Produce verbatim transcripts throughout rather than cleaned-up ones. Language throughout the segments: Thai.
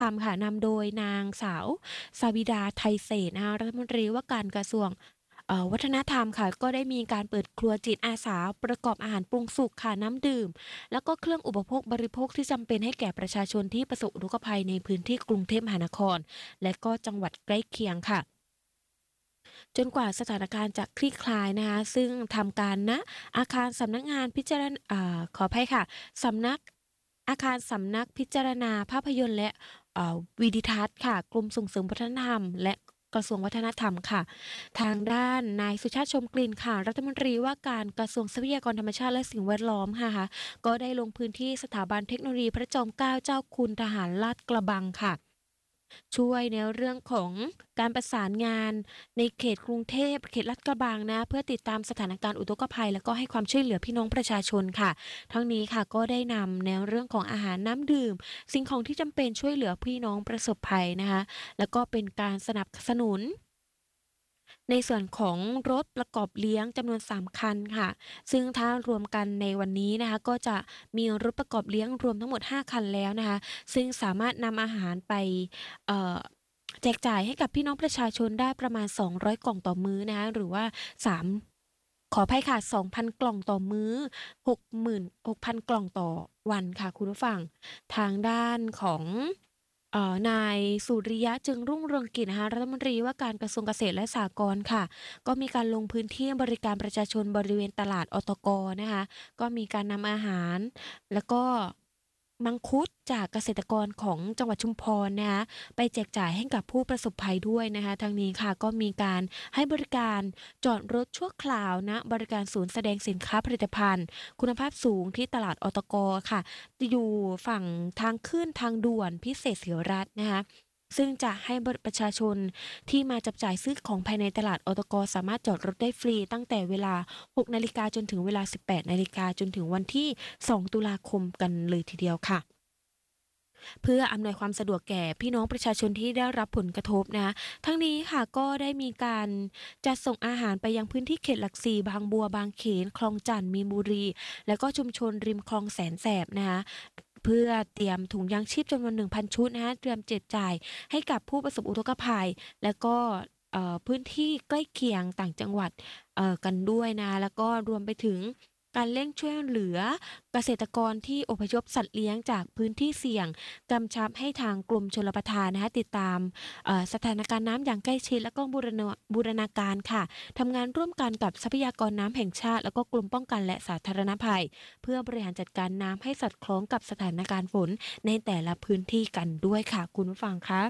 ธรรมค่ะนำโดยนางสาวสาวิดาไทยเศรษฐ์นะคะรัฐมนตรีว่าการกระทรวงเอ่อวัฒนธรรมค่ะก็ได้มีการเปิดครัวจิตอาสาประกอบอาหารปรุงสุกค่ะน้ำดื่มแล้วก็เครื่องอุปโภคบริโภคที่จำเป็นให้แก่ประชาชนที่ประสบอุทกภัยในพื้นที่กรุงเทพมหานครและก็จังหวัดใกล้เคียงค่ะ จนกว่าสถานการณ์จะคลี่คลายนะคะซึ่งทำการณอาคารสำนักงานพิจารณอ่าขออภัยค่ะสำนักอาคารสำนักพิจารณาภาพยนตร์และเอ่อวิดิทัศน์ค่ะกรมส่งเสริมวัฒนธรรมและกระทรวงวัฒนธรรมค่ะทางด้านนายสุชาติชมกลิ่นค่ะรัฐมนตรีว่าการกระทรวงทรัพยากรธรรมชาติและสิ่งแวดล้อมค่ะก็ได้ลงพื้นที่สถาบันเทคโนโลยีพระจอมเกล้าเจ้าคุณทหารลาดกระบังค่ะ ช่วยในเรื่องของการประสานงานในเขตกรุงเทพเขตลาดกระบังนะเพื่อติดตามสถานการณ์อุทกภัยแล้วก็ให้ความช่วยเหลือพี่น้องประชาชนค่ะทั้งนี้ค่ะก็ได้นำแนวเรื่องของอาหารน้ำดื่มสิ่งของที่จำเป็นช่วยเหลือพี่น้องประสบภัยนะคะแล้วก็เป็นการสนับสนุน ในส่วนของรถประกอบเลี้ยงจำนวนสามคันค่ะซึ่งถ้ารวมกันในวันนี้นะคะก็จะมีรถประกอบเลี้ยงรวมทั้งหมดห้าคันแล้วนะคะซึ่งสามารถนำอาหารไปเอ่อแจกจ่ายให้กับพี่น้องประชาชนได้ประมาณสองร้อยกล่องต่อมื้อนะคะหรือว่าสามขออภัยค่ะสองพันกล่องต่อมื้อหกหมื่นหกพันกล่องต่อวันค่ะคุณผู้ฟังทางด้านของ เอ่อนายสุริยะจึงรุ่งเรืองกิจนะคะรัฐมนตรีว่าการกระทรวงเกษตรและสหกรณ์ค่ะก็มีการลงพื้นที่บริการประชาชนบริเวณตลาดอตกนะคะก็มีการนำอาหารแล้วก็มังคุดจากเกษตรกรของจังหวัดชุมพรนะคะไปแจกจ่ายให้กับผู้ประสบภัยด้วยนะคะทางนี้ค่ะก็มีการให้บริการจอดรถชั่วคราวณบริการศูนย์แสดงสินค้าผลิตภัณฑ์คุณภาพสูงที่ตลาดอตกค่ะ จะอยู่ฝั่งทางขึ้นทางด่วนพิเศษศิรัตน์นะคะซึ่งจะให้บริประชาชนที่มาจับจ่ายซื้อของภายในตลาดอตกสามารถจอดรถได้ฟรีตั้งแต่เวลาหกนาฬิกาจนถึงเวลาสิบแปดนาฬิกาจนถึงวันที่สองตุลาคมกันเลยทีเดียวค่ะ เพื่ออำนวยความสะดวกแก่พี่น้องประชาชนที่ได้รับผลกระทบนะคะทั้งนี้ค่ะก็ได้มีการจัดส่งอาหารไปยังพื้นที่เขตหลักสี่บางบัวบางเขนคลองจันทน์มีนบุรีแล้วก็ชุมชนริมคลองแสนแสบนะคะเพื่อเตรียมถุงยางชีพจำนวนหนึ่งพันชุดนะคะเตรียมแจกจ่ายให้กับผู้ประสบอุทกภัยแล้วก็เอ่อพื้นที่ใกล้เคียงต่างจังหวัดเอ่อกันด้วยนะแล้วก็รวมไปถึงการเร่งช่วยเหลือเกษตรกรที่อพยพสัตว์เลี้ยงจากพื้นที่เสี่ยง กำชับให้ทางกรมชลประทานนะคะติดตามเอ่อสถานการณ์น้ำอย่างใกล้ชิดและก็บูรณาบูรณาการค่ะทำงานร่วมกันกับทรัพยากรน้ำแห่งชาติแล้วก็กรมป้องกันและสาธารณภัยเพื่อบริหารจัดการน้ำให้สอดคล้องกับสถานการณ์ฝนในแต่ละพื้นที่กันด้วยค่ะคุณผู้ฟังครับ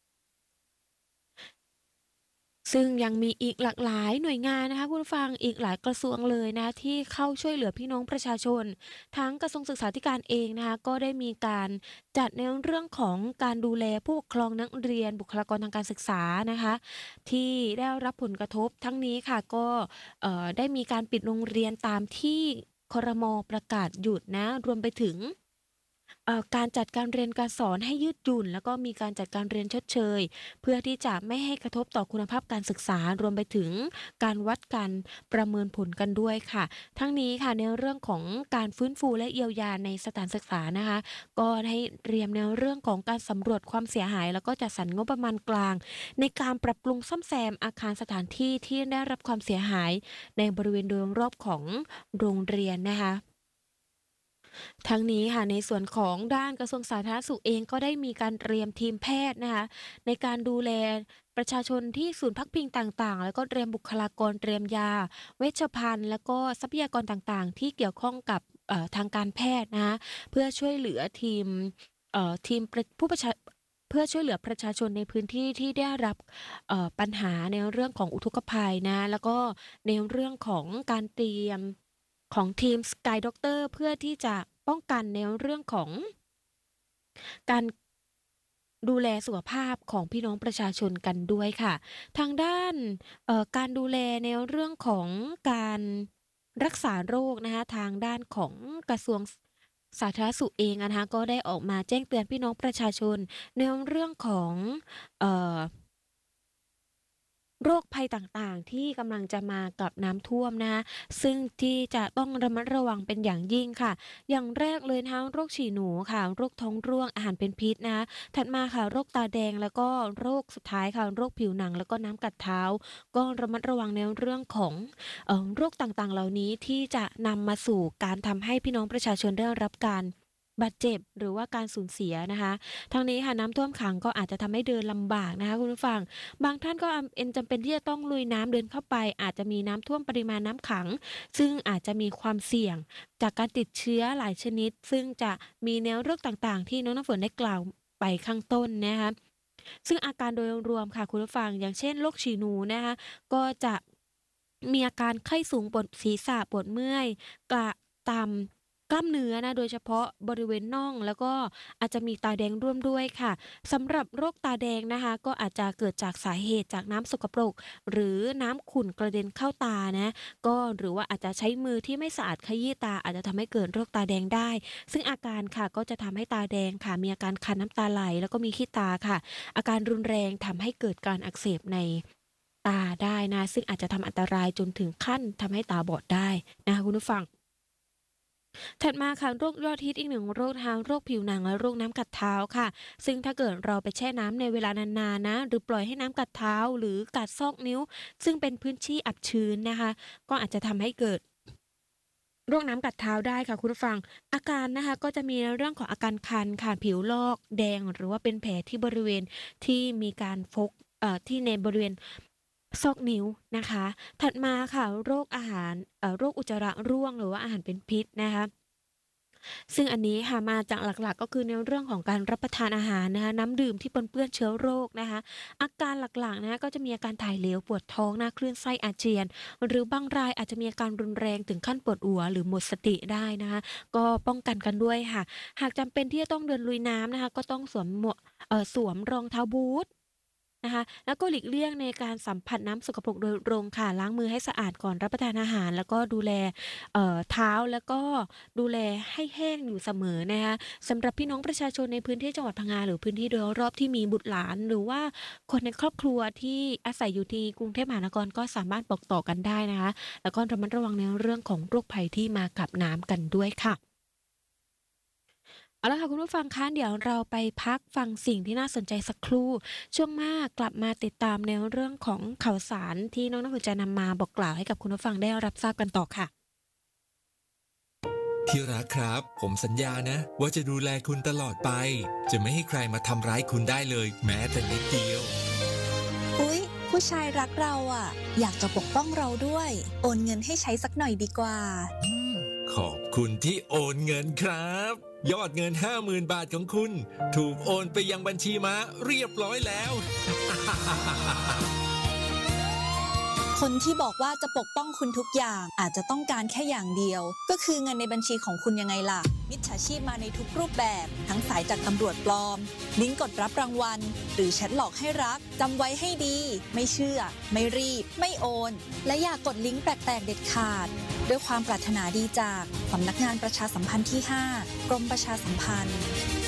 ซึ่งยังมีอีกหลากหลายหน่วยงานนะคะคุณผู้ฟังอีกหลายกระทรวงเลยนะที่เข้าช่วยเหลือพี่น้องประชาชนทั้งกระทรวงศึกษาธิการเองนะคะก็ได้มีการจัดในเรื่องของการดูแลผู้ปกครองนักเรียนบุคลากรทางการศึกษานะคะที่ได้รับผลกระทบทั้งนี้ค่ะก็เอ่อได้มีการปิดโรงเรียนตามที่ครมประกาศหยุดนะรวมไปถึง เอ่อการจัดการเรียนการสอนให้ยืดหยุ่นแล้วก็มีการจัดการเรียนชดเชยเพื่อที่จะไม่ให้กระทบต่อคุณภาพการศึกษารวมไปถึงการวัดการประเมินผลกันด้วยค่ะทั้งนี้ค่ะในเรื่องของการฟื้นฟูและเยียวยาในสถานศึกษานะคะก็ให้เตรียมในเรื่องของการสำรวจความเสียหายแล้วก็จัดสรรงบประมาณกลางในการปรับปรุงซ่อมแซมอาคารสถานที่ที่ได้รับความเสียหายในบริเวณโดยรอบของโรงเรียนนะคะ ทั้งนี้ค่ะในส่วนของด้านกระทรวงสาธารณสุขเองก็ได้มีการเตรียมทีมแพทย์นะคะในการดูแลประชาชนที่ศูนย์พักพิงต่างๆแล้วก็เตรียมบุคลากรเตรียมยาเวชภัณฑ์แล้วก็ทรัพยากรต่างๆที่เกี่ยวข้องกับเอ่อทางการแพทย์นะคะเพื่อช่วยเหลือทีมเอ่อทีมประผู้ประชาเพื่อช่วยเหลือประชาชนในพื้นที่ที่ได้รับเอ่อปัญหาในเรื่องของอุทกภัยนะแล้วก็ในเรื่องของการเตรียม ของทีม Sky Doctor เพื่อที่จะป้องกันในเรื่องของการดูแลสุขภาพของพี่น้องประชาชนกันด้วยค่ะทางด้านเอ่อการดูแลในเรื่องของการรักษาโรคนะคะทางด้านของกระทรวงสสาธารณสุขเองอะนะคะก็ได้ออกมาแจ้งเตือนพี่น้องประชาชนในเรื่องของเอ่อโรคภัยต่างๆที่กำลังจะมากับน้ำท่วมนะคะซึ่งที่จะต้องระมัดระวังเป็นอย่างยิ่งค่ะอย่างแรกเลยนะคะโรคฉี่หนูค่ะโรคท้องร่วงอาหารเป็นพิษนะคะถัดมาค่ะโรคตาแดงแล้วก็โรคสุดท้ายค่ะโรคผิวหนังแล้วก็น้ำกัดเท้าก็ระมัดระวังในเรื่องของเอ่อโรคต่างๆเหล่านี้ที่จะนำมาสู่การทำให้พี่น้องประชาชนได้รับการบาดเจ็บหรือว่าการสูญเสียนะคะทั้งนี้ค่ะน้ำท่วมขังก็อาจจะทำให้เดินลำบากนะคะคุณผู้ฟัง บางท่านก็อำเอ็นจำเป็นที่จะต้องลุยน้ำเดินเข้าไปอาจจะมีน้ำท่วมปริมาณน้ำขังซึ่งอาจจะมีความเสี่ยงจากการติดเชื้อหลายชนิดซึ่งจะมีแนวโรคต่างๆที่น้องน้ำฝนได้กล่าวไปข้างต้นนะคะซึ่งอาการโดยรวมค่ะคุณผู้ฟังอย่างเช่นโรคฉี่หนูนะคะก็จะมีอาการไข้สูงปวดศีรษะปวดเมื่อยกระตามกล้ามเนื้อนะโดยเฉพาะบริเวณน่องแล้วก็อาจจะมีตาแดงร่วมด้วยค่ะ สำหรับโรคตาแดงนะคะก็อาจจะเกิดจากสาเหตุจากน้ำสกปรกหรือน้ำขุ่นกระเด็นเข้าตานะก็หรือว่าอาจจะใช้มือที่ไม่สะอาดขยี้ตาอาจจะทำให้เกิดโรคตาแดงได้ซึ่งอาการค่ะก็จะทำให้ตาแดงค่ะมีอาการคันน้ำตาไหลแล้วก็มีขี้ตาค่ะอาการรุนแรงทำให้เกิดการอักเสบในตาได้นะซึ่งอาจจะทำอันตรายจนถึงขั้นทำให้ตาบอดได้นะคะคุณผู้ฟัง ถัดมาค่ะโรคยอดฮิตอีกหนึ่งโรคนะคะโรคผิวหนังและโรคน้ำกัดเท้าค่ะซึ่งถ้าเกิดเราไปแช่น้ำในเวลานานๆนะหรือปล่อยให้น้ำกัดเท้าหรือกัดซอกนิ้วซึ่งเป็นพื้นที่อับชื้นนะคะก็อาจจะทำให้เกิดโรคน้ำกัดเท้าได้ค่ะคุณผู้ฟังอาการนะคะก็จะมีเรื่องของอาการคันค่ะผิวลอกแดงหรือว่าเป็นแผลที่บริเวณที่มีการฟกเอ่อที่ในบริเวณซอกนิ้วนะคะถัดมาค่ะโรคอาหารเอ่อโรคอุจจาระร่วงหรือว่าอาหารเป็นพิษนะคะ ซึ่งอันนี้ค่ะมาจากหลักๆก็คือในเรื่องของการรับประทานอาหารนะคะน้ำดื่มที่ปนเปื้อนเชื้อโรคนะคะอาการหลักๆนะคะก็จะมีอาการถ่ายเหลวปวดท้องหน้าคลื่นไส้อาเจียนหรือบางรายอาจจะมีอาการรุนแรงถึงขั้นปวดหัวหรือหมดสติได้นะคะก็ป้องกันกันด้วยค่ะหากจำเป็นที่จะต้องเดินลุยน้ำนะคะก็ต้องสวมหมวกเอ่อสวมรองเท้าบูต นะคะแล้วก็หลีกเลี่ยงในการสัมผัสน้ำสกปรกโดยตรงค่ะล้างมือให้สะอาดก่อนรับประทานอาหารแล้วก็ดูแลเอ่อเท้าแล้วก็ดูแลให้แห้งอยู่เสมอนะคะสำหรับพี่น้องประชาชนในพื้นที่จังหวัดพังงาหรือพื้นที่โดยรอบที่มีบุตรหลานหรือว่าคนในครอบครัวที่อาศัยอยู่ที่กรุงเทพมหานครก็สามารถบอกต่อกันได้นะคะแล้วก็ระมัดระวังในเรื่องของโรคภัยที่มากับน้ำกันด้วยค่ะ เอาละค่ะคุณผู้ฟังคะเดี๋ยวเราไปพักฟังสิ่งที่น่าสนใจสักครู่ช่วงหน้ากลับมาติดตามในเรื่องของข่าวสารที่น้องน้ำฝนจะนำมาบอกกล่าวให้กับคุณผู้ฟังได้รับทราบกันต่อค่ะที่รักครับผมสัญญานะว่าจะดูแลคุณตลอดไปจะไม่ให้ใครมาทำร้ายคุณได้เลยแม้แต่นิดเดียวอุ๊ยผู้ชายรักเราอ่ะอยากจะปกป้องเราด้วยโอนเงินให้ใช้สักหน่อยดีกว่าขอบคุณที่โอนเงินครับยอดเงิน ห้าหมื่น บาทของคุณถูกโอนไปยังบัญชีม้าเรียบร้อยแล้วคนที่บอกว่าจะปกป้องคุณทุกอย่างอาจจะต้องการแค่อย่างเดียวก็คือเงินในบัญชีของคุณยังไงล่ะมิจฉาชีพมาในทุกรูปแบบทั้งสายจากตำรวจปลอมลิงก์กดรับรางวัลหรือแชทหลอกให้รักจำไว้ให้ดีไม่เชื่อไม่รีบไม่โอนและอย่ากกดลิงก์แปลกๆเด็ดขาดด้วยความปรารถนาดีจากสำนักงานประชาสัมพันธ์ที่ห้ากรมประชาสัมพันธ์